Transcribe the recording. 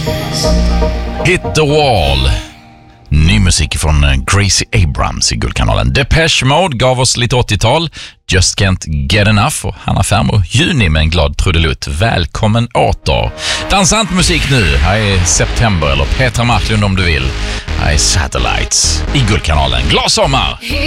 Hit the wall. Ny musik från Gracie Abrams i Guldkanalen. Depeche Mode gav oss lite 80-tal. Just Can't Get Enough och Hanna Färm Juni med en glad trudelutt. Välkommen åter. Dansant musik nu. Här är September eller Petra Marklund om du vill. Här är Satellites i Guldkanalen. Glad sommar!